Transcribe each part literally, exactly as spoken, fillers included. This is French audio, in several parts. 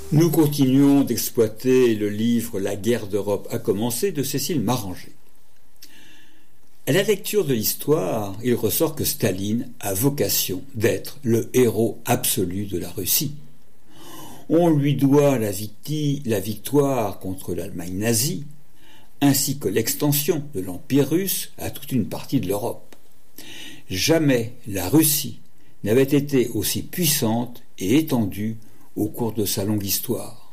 Nous continuons d'exploiter le livre « La guerre d'Europe a commencé » de Cécile Maranger. À la lecture de l'histoire, il ressort que Staline a vocation d'être le héros absolu de la Russie. On lui doit la, victi- la victoire contre l'Allemagne nazie, ainsi que l'extension de l'Empire russe à toute une partie de l'Europe. Jamais la Russie n'avait été aussi puissante et étendue au cours de sa longue histoire.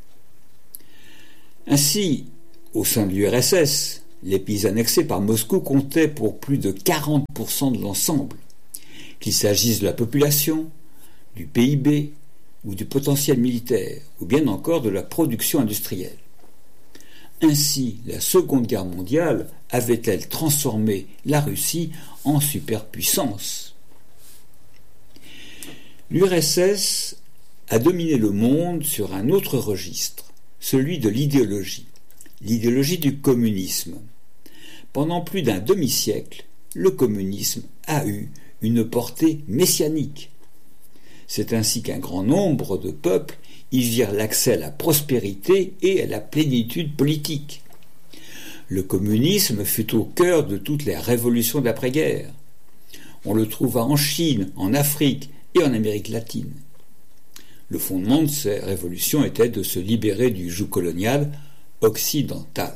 Ainsi, au sein de l'U R S S, les pays annexés par Moscou comptaient pour plus de quarante pour cent de l'ensemble, qu'il s'agisse de la population, du P I B ou du potentiel militaire, ou bien encore de la production industrielle. Ainsi, la Seconde Guerre mondiale avait-elle transformé la Russie en superpuissance. L'U R S S a dominé le monde sur un autre registre, celui de l'idéologie, l'idéologie du communisme. Pendant plus d'un demi-siècle, le communisme a eu une portée messianique. C'est ainsi qu'un grand nombre de peuples y virent l'accès à la prospérité et à la plénitude politique. Le communisme fut au cœur de toutes les révolutions d'après-guerre. On le trouva en Chine, en Afrique et en Amérique latine. Le fondement de ces révolutions était de se libérer du joug colonial occidental.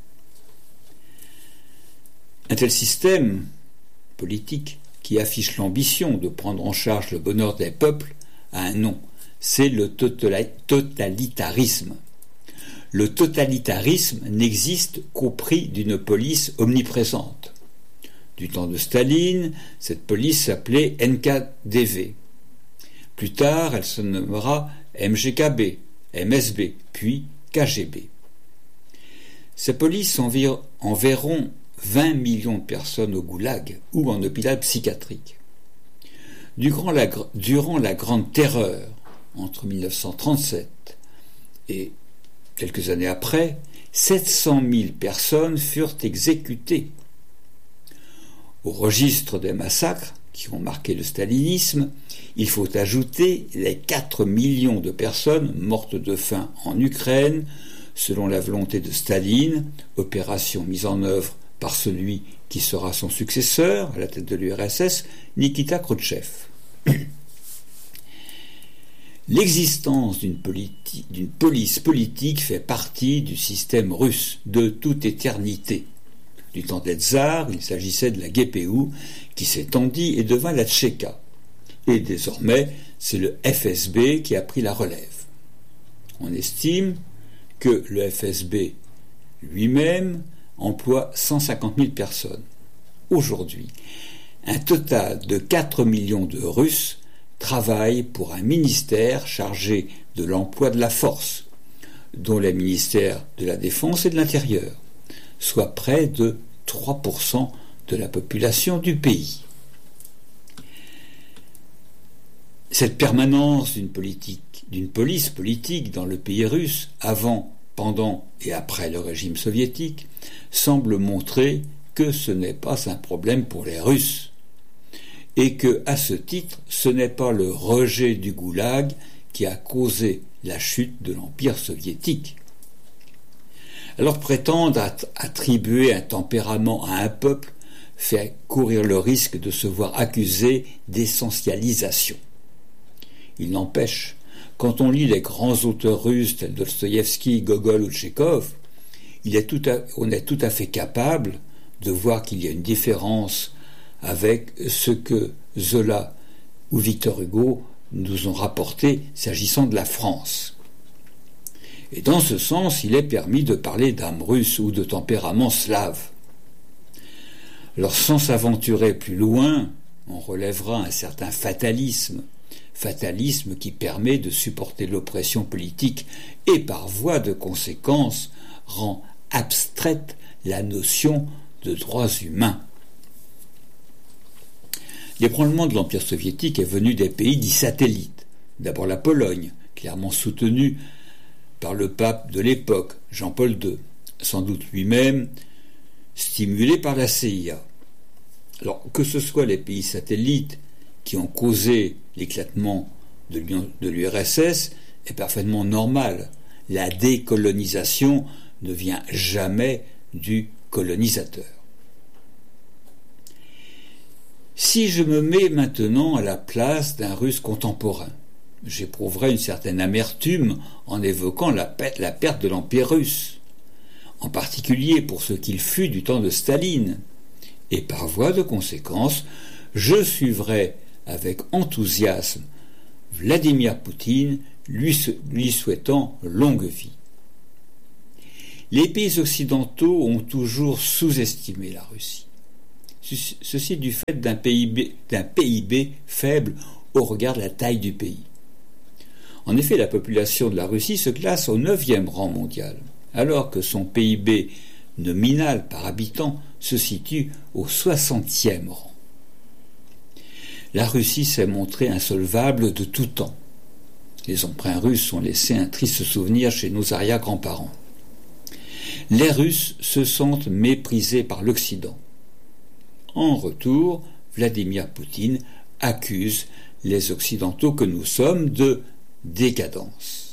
Un tel système politique qui affiche l'ambition de prendre en charge le bonheur des peuples a un nom, c'est le totalitarisme. Le totalitarisme n'existe qu'au prix d'une police omniprésente. Du temps de Staline, cette police s'appelait N K D V. Plus tard, elle se nommera M G K B, M S B, puis K G B. Ces polices envir- enverront vingt millions de personnes au goulag ou en hôpital psychiatrique. Durant la, durant la Grande Terreur, entre mille neuf cent trente-sept et quelques années après, sept cent mille personnes furent exécutées. Au registre des massacres qui ont marqué le stalinisme, il faut ajouter les quatre millions de personnes mortes de faim en Ukraine, selon la volonté de Staline, opération mise en œuvre par celui qui sera son successeur à la tête de l'U R S S, Nikita Khrouchtchev. L'existence d'une, politi- d'une police politique fait partie du système russe de toute éternité. Du temps des tsars, il s'agissait de la G P U qui s'étendit et devint la Tchéka. Et désormais, c'est le F S B qui a pris la relève. On estime que le F S B lui-même emploie cent cinquante mille personnes. Aujourd'hui, un total de quatre millions de Russes travaillent pour un ministère chargé de l'emploi de la force, dont les ministères de la Défense et de l'Intérieur, soit près de trois pour cent de la population du pays. Cette permanence d'une politique, d'une police politique dans le pays russe, avant, pendant et après le régime soviétique, semble montrer que ce n'est pas un problème pour les Russes, et que, à ce titre, ce n'est pas le rejet du goulag qui a causé la chute de l'Empire soviétique. Alors prétendre attribuer un tempérament à un peuple fait courir le risque de se voir accusé d'essentialisation. Il n'empêche, quand on lit les grands auteurs russes tels Dostoïevski, Gogol ou Tchekhov, il est tout à, on est tout à fait capable de voir qu'il y a une différence avec ce que Zola ou Victor Hugo nous ont rapporté s'agissant de la France. Et dans ce sens, il est permis de parler d'âme russe ou de tempérament slave. Alors, sans s'aventurer plus loin, on relèvera un certain fatalisme, fatalisme qui permet de supporter l'oppression politique et par voie de conséquence rend abstraite la notion de droits humains. L'ébranlement de l'Empire soviétique est venu des pays dits satellites. D'abord la Pologne, clairement soutenue par le pape de l'époque, Jean-Paul deux, sans doute lui-même stimulé par la C I A. Alors, que ce soit les pays satellites qui ont causé l'éclatement de l'U R S S, est parfaitement normale. La décolonisation ne vient jamais du colonisateur. Si je me mets maintenant à la place d'un Russe contemporain, j'éprouverai une certaine amertume en évoquant la perte, la perte de l'Empire russe, en particulier pour ce qu'il fut du temps de Staline, et par voie de conséquence, je suivrai avec enthousiasme Vladimir Poutine, lui, lui souhaitant longue vie. Les pays occidentaux ont toujours sous-estimé la Russie. Ceci du fait d'un P I B, d'un P I B faible au regard de la taille du pays. En effet, la population de la Russie se classe au neuvième rang mondial, alors que son P I B nominal par habitant se situe au soixantième rang. La Russie s'est montrée insolvable de tout temps. Les emprunts russes ont laissé un triste souvenir chez nos arrière-grands-parents. Les Russes se sentent méprisés par l'Occident. En retour, Vladimir Poutine accuse les Occidentaux que nous sommes de décadence.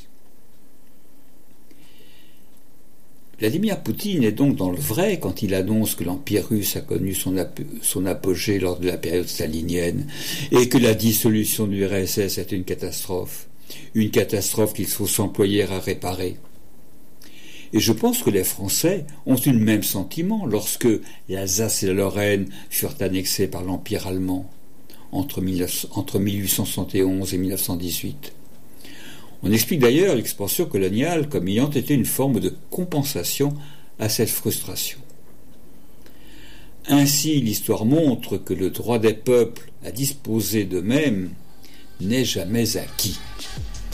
Vladimir Poutine est donc dans le vrai quand il annonce que l'Empire russe a connu son, ap- son apogée lors de la période stalinienne et que la dissolution du R S S est une catastrophe, une catastrophe qu'il faut s'employer à réparer. Et je pense que les Français ont eu le même sentiment lorsque l'Alsace et la Lorraine furent annexées par l'Empire allemand entre, entre mille huit cent soixante et onze et mille neuf cent dix-huit. On explique d'ailleurs l'expansion coloniale comme ayant été une forme de compensation à cette frustration. Ainsi, l'histoire montre que le droit des peuples à disposer d'eux-mêmes n'est jamais acquis.